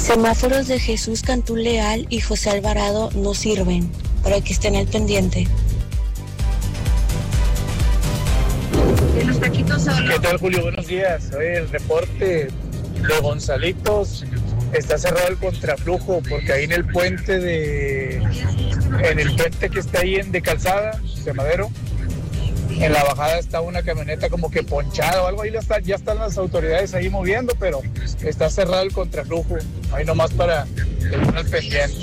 Semáforos de Jesús Cantú Leal y José Alvarado no sirven, para que estén al pendiente. ¿Qué tal, Julio? Buenos días. Oye, el reporte de Gonzalitos, está cerrado el contraflujo porque ahí en el puente que está ahí de Calzada, de Madero, en la bajada está una camioneta como que ponchada o algo, ahí ya están las autoridades ahí moviendo, pero está cerrado el contraflujo, ahí nomás para estar al pendiente.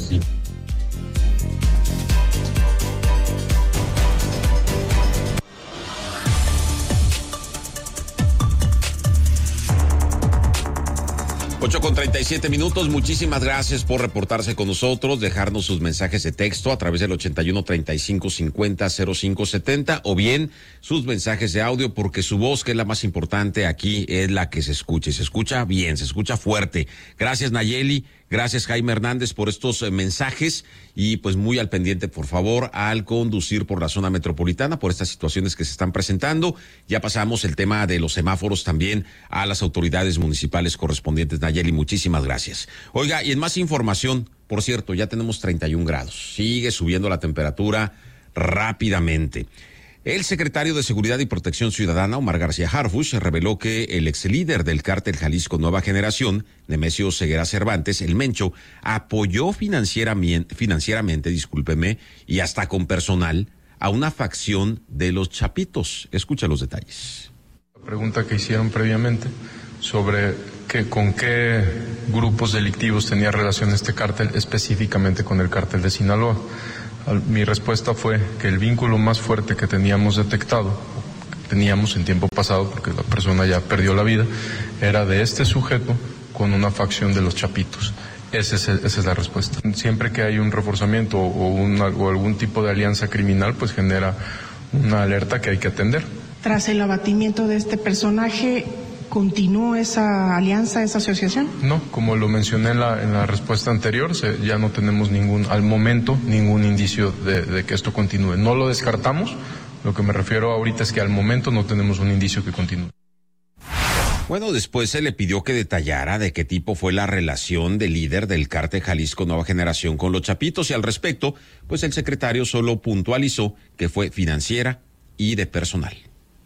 8:37, muchísimas gracias por reportarse con nosotros, dejarnos sus mensajes de texto a través del 81 35 50 05 70 o bien sus mensajes de audio, porque su voz, que es la más importante aquí, es la que se escucha, y se escucha bien, se escucha fuerte. Gracias, Nayeli. Gracias, Jaime Hernández, por estos mensajes, y pues muy al pendiente, por favor, al conducir por la zona metropolitana, por estas situaciones que se están presentando. Ya pasamos el tema de los semáforos también a las autoridades municipales correspondientes. Nayeli, muchísimas gracias. Oiga, y en más información, por cierto, ya tenemos 31 grados. Sigue subiendo la temperatura rápidamente. El secretario de Seguridad y Protección Ciudadana, Omar García Harfuch, reveló que el ex líder del cártel Jalisco Nueva Generación, Nemesio Ceguera Cervantes, el Mencho, apoyó financieramente, y hasta con personal, a una facción de los Chapitos. Escucha los detalles. La pregunta que hicieron previamente sobre con qué grupos delictivos tenía relación este cártel, específicamente con el cártel de Sinaloa. Mi respuesta fue que el vínculo más fuerte que teníamos detectado, teníamos en tiempo pasado, porque la persona ya perdió la vida, era de este sujeto con una facción de los Chapitos. Esa es la respuesta. Siempre que hay un reforzamiento o algún tipo de alianza criminal, pues genera una alerta que hay que atender. Tras el abatimiento de este personaje, ¿continuó esa alianza, esa asociación? No, como lo mencioné en la respuesta anterior, ya no tenemos al momento ningún indicio de que esto continúe. No lo descartamos, lo que me refiero ahorita es que al momento no tenemos un indicio que continúe. Bueno, después se le pidió que detallara de qué tipo fue la relación del líder del cártel Jalisco Nueva Generación con los Chapitos, y al respecto, pues el secretario solo puntualizó que fue financiera y de personal.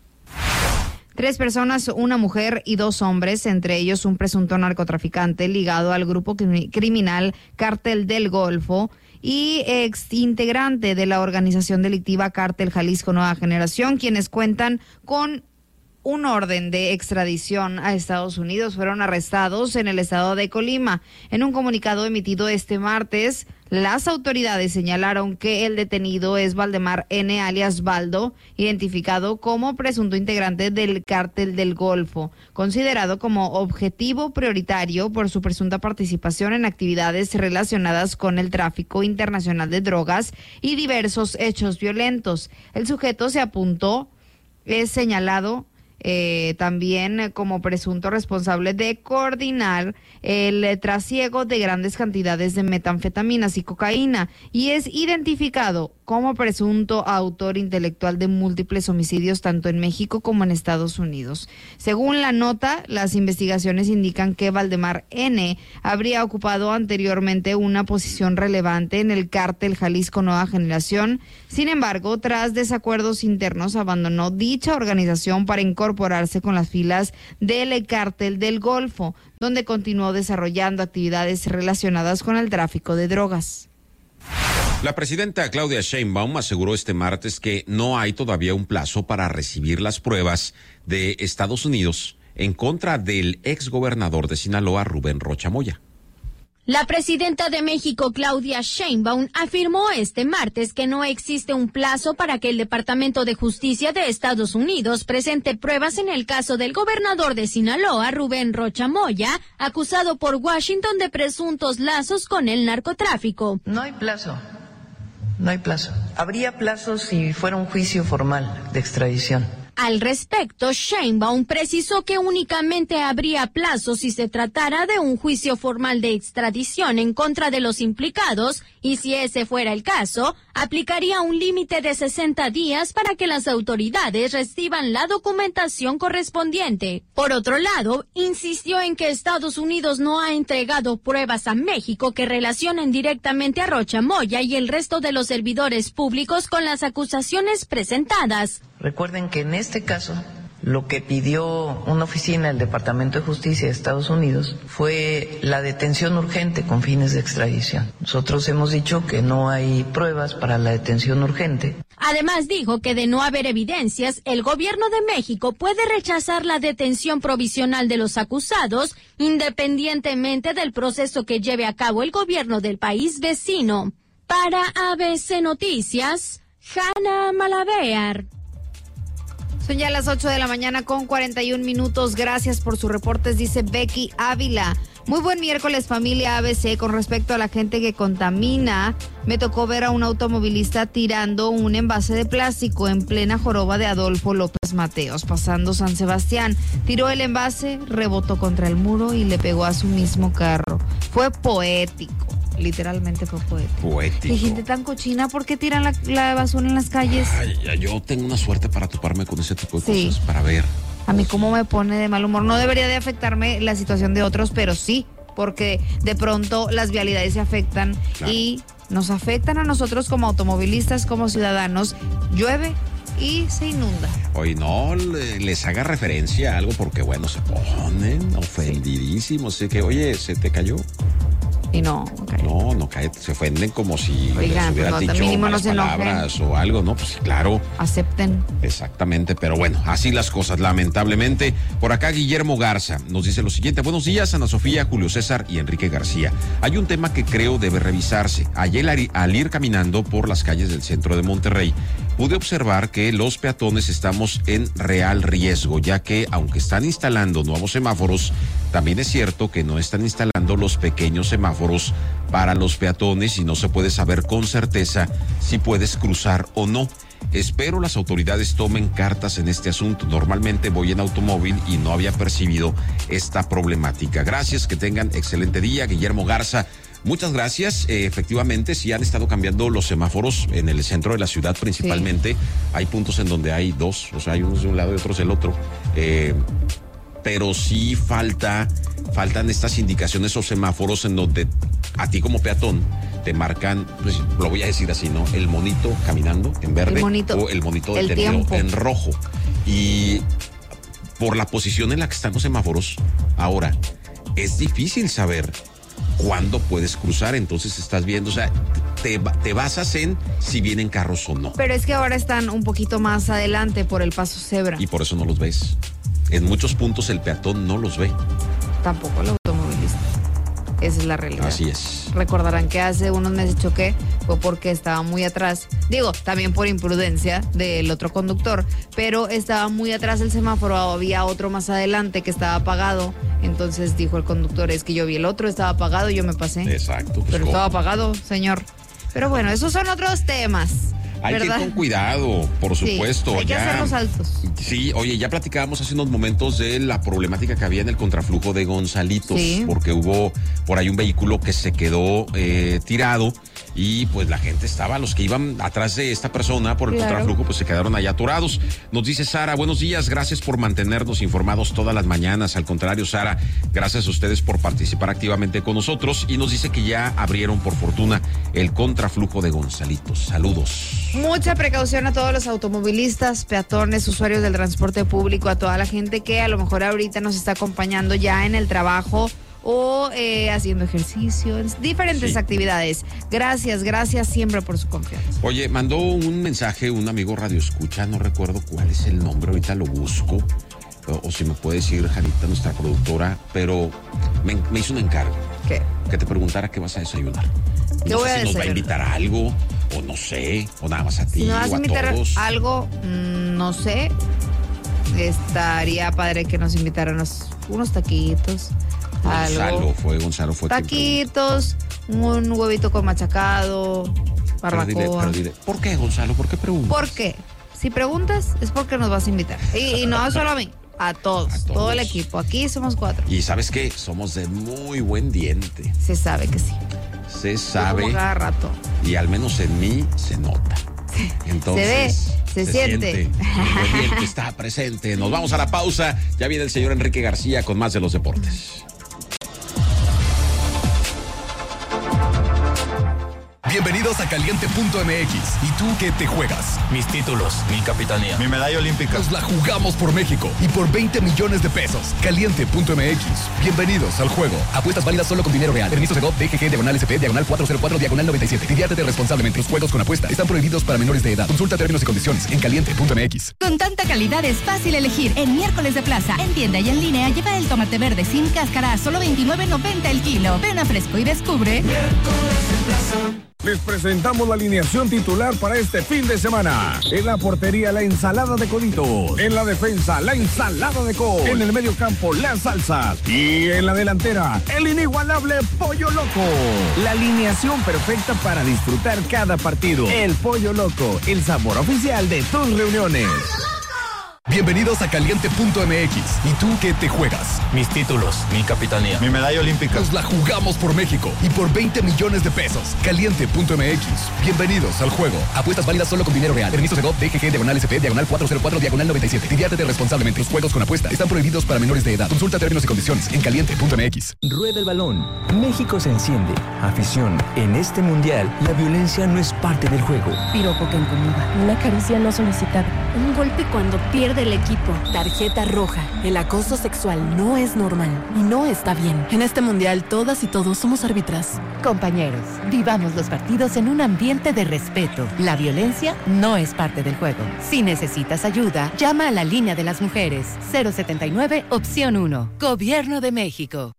3 personas, una mujer y 2 hombres, entre ellos un presunto narcotraficante ligado al grupo criminal Cártel del Golfo y ex integrante de la organización delictiva Cártel Jalisco Nueva Generación, quienes cuentan con un orden de extradición a Estados Unidos, fueron arrestados en el estado de Colima. En un comunicado emitido este martes, las autoridades señalaron que el detenido es Valdemar N. alias Baldo, identificado como presunto integrante del Cártel del Golfo, considerado como objetivo prioritario por su presunta participación en actividades relacionadas con el tráfico internacional de drogas y diversos hechos violentos. El sujeto es señalado también como presunto responsable de coordinar el trasiego de grandes cantidades de metanfetaminas y cocaína, y es identificado como presunto autor intelectual de múltiples homicidios tanto en México como en Estados Unidos. Según la nota, las investigaciones indican que Valdemar N. habría ocupado anteriormente una posición relevante en el cártel Jalisco Nueva Generación. Sin embargo, tras desacuerdos internos, abandonó dicha organización para incorporarse con las filas del cártel del Golfo, donde continuó desarrollando actividades relacionadas con el tráfico de drogas. La presidenta Claudia Sheinbaum aseguró este martes que no hay todavía un plazo para recibir las pruebas de Estados Unidos en contra del exgobernador de Sinaloa, Rubén Rocha Moya. La presidenta de México, Claudia Sheinbaum, afirmó este martes que no existe un plazo para que el Departamento de Justicia de Estados Unidos presente pruebas en el caso del gobernador de Sinaloa, Rubén Rocha Moya, acusado por Washington de presuntos lazos con el narcotráfico. No hay plazo. No hay plazo. Habría plazo si fuera un juicio formal de extradición. Al respecto, Sheinbaum precisó que únicamente habría plazo si se tratara de un juicio formal de extradición en contra de los implicados y si ese fuera el caso, aplicaría un límite de 60 días para que las autoridades reciban la documentación correspondiente. Por otro lado, insistió en que Estados Unidos no ha entregado pruebas a México que relacionen directamente a Rocha Moya y el resto de los servidores públicos con las acusaciones presentadas. Recuerden que en este caso, lo que pidió una oficina del Departamento de Justicia de Estados Unidos fue la detención urgente con fines de extradición. Nosotros hemos dicho que no hay pruebas para la detención urgente. Además dijo que de no haber evidencias, el gobierno de México puede rechazar la detención provisional de los acusados, independientemente del proceso que lleve a cabo el gobierno del país vecino. Para ABC Noticias, Hanna Malavear. Son ya las 8 de la mañana con 41 minutos. Gracias por sus reportes, dice Becky Ávila. Muy buen miércoles, familia ABC. Con respecto a la gente que contamina, me tocó ver a un automovilista tirando un envase de plástico en plena joroba de Adolfo López Mateos, pasando San Sebastián. Tiró el envase, rebotó contra el muro y le pegó a su mismo carro. Fue poético. Literalmente fue poético. Y gente tan cochina, ¿por qué tiran la basura en las calles? Ay, yo tengo una suerte para toparme con ese tipo de cosas, para ver. A mí cómo me pone de mal humor. No debería de afectarme la situación de otros, pero sí, porque de pronto las vialidades se afectan, claro, y nos afectan a nosotros como automovilistas, como ciudadanos. Llueve y se inunda. Oye, no les haga referencia a algo porque, bueno, se ponen ofendidísimos. Así que, oye, ¿se te cayó? Y no cae. No cae, se ofenden como si les hubieras dicho malas palabras o algo, ¿no? Pues claro. Acepten. Exactamente, pero bueno, así las cosas, lamentablemente. Por acá Guillermo Garza nos dice lo siguiente: buenos días, Ana Sofía, Julio César y Enrique García. Hay un tema que creo debe revisarse. Ayer al ir caminando por las calles del centro de Monterrey, pude observar que los peatones estamos en real riesgo, ya que aunque están instalando nuevos semáforos, también es cierto que no están instalando los pequeños semáforos para los peatones y no se puede saber con certeza si puedes cruzar o no. Espero las autoridades tomen cartas en este asunto. Normalmente voy en automóvil y no había percibido esta problemática. Gracias, que tengan excelente día. Guillermo Garza, muchas gracias. Efectivamente, sí han estado cambiando los semáforos en el centro de la ciudad principalmente. Sí. Hay puntos en donde hay dos, o sea, hay unos de un lado y otros del otro. Pero sí faltan estas indicaciones o semáforos en donde a ti como peatón te marcan, pues, lo voy a decir así, ¿no? El monito caminando en verde o el monito detenido en rojo. Y por la posición en la que están los semáforos, ahora es difícil saber cuándo puedes cruzar, entonces estás viendo, o sea, te basas en si vienen carros o no. Pero es que ahora están un poquito más adelante por el paso cebra. Y por eso no los ves. En muchos puntos el peatón no los ve. Tampoco el automovilista. Esa es la realidad. Así es. Recordarán que hace unos meses choqué, fue porque estaba muy atrás. Digo, también por imprudencia del otro conductor, pero estaba muy atrás el semáforo, había otro más adelante que estaba apagado. Entonces dijo el conductor, es que yo vi el otro, estaba apagado y yo me pasé. Exacto. Pues pero estaba apagado, señor. Pero bueno, esos son otros temas. Hay ¿verdad? que ir con cuidado, por supuesto. Sí, hay que hacerlos altos. Sí, oye, ya platicábamos hace unos momentos de la problemática que había en el contraflujo de Gonzalitos, sí, porque hubo por ahí un vehículo que se quedó tirado y pues la gente estaba, los que iban atrás de esta persona por el contraflujo, pues se quedaron allá atorados. Nos dice Sara, buenos días, gracias por mantenernos informados todas las mañanas. Al contrario, Sara, gracias a ustedes por participar activamente con nosotros, y nos dice que ya abrieron por fortuna el contraflujo de Gonzalitos. Saludos. Mucha precaución a todos los automovilistas, peatones, usuarios del transporte público, a toda la gente que a lo mejor ahorita nos está acompañando ya en el trabajo o haciendo ejercicio, diferentes actividades. Gracias siempre por su confianza. Oye, mandó un mensaje un amigo Radio Escucha, no recuerdo cuál es el nombre, ahorita lo busco, o si me puede decir Janita, nuestra productora, pero me hizo un encargo. ¿Qué? Que te preguntara qué vas a desayunar. No sé si nos va a invitar a algo, o no sé, o nada más a ti, si me vas o a invitar todos. Algo, no sé, estaría padre que nos invitaran unos taquitos. Gonzalo fue taquitos, un huevito con machacado, barbacoa. Pero dile, ¿por qué, Gonzalo? ¿Por qué preguntas? ¿Por qué? Si preguntas es porque nos vas a invitar. Y no solo a mí, A todos, todo el equipo. Aquí somos 4. Y ¿sabes qué? Somos de muy buen diente. Se sabe que sí. Se sabe. Como cada rato. Y al menos en mí se nota. Entonces, se siente. El buen diente está presente. Nos vamos a la pausa. Ya viene el señor Enrique García con más de los deportes. Bienvenidos a Caliente.mx. ¿Y tú qué te juegas? Mis títulos, mi capitanía, mi medalla olímpica. Nos la jugamos por México y por 20 millones de pesos. Caliente.mx. Bienvenidos al juego. Apuestas válidas solo con dinero real. Permiso de GOV, DGG, /SP, /404, /97. Diviértete responsablemente. Los juegos con apuesta están prohibidos para menores de edad. Consulta términos y condiciones en Caliente.mx. Con tanta calidad es fácil elegir. En Miércoles de Plaza, en tienda y en línea, lleva el tomate verde sin cáscara a solo $29.90 el kilo. Ven a Fresco y descubre. Miércoles de Plaza. Les presentamos la alineación titular para este fin de semana. En la portería, la ensalada de coditos. En la defensa, la ensalada de col. En el medio campo, las salsas. Y en la delantera, el inigualable Pollo Loco. La alineación perfecta para disfrutar cada partido. El Pollo Loco, el sabor oficial de tus reuniones. Bienvenidos a Caliente.mx. ¿Y tú qué te juegas? Mis títulos, mi capitanía, mi medalla olímpica. Nos la jugamos por México y por 20 millones de pesos. Caliente.mx. Bienvenidos al juego. Apuestas válidas solo con dinero real. Permisos de GOV, DGG, /SP, /404, /97. Diviértete responsablemente. Los juegos con apuesta están prohibidos para menores de edad. Consulta términos y condiciones en Caliente.mx. Rueda el balón. México se enciende. Afición. En este mundial, la violencia no es parte del juego. Piropo que incomoda. Una caricia no solicitada. Un golpe cuando pierde el equipo. Tarjeta roja. El acoso sexual no es normal y no está bien. En este mundial, todas y todos somos árbitras. Compañeros, vivamos los partidos en un ambiente de respeto. La violencia no es parte del juego. Si necesitas ayuda, llama a la línea de las mujeres. 079, opción 1. Gobierno de México.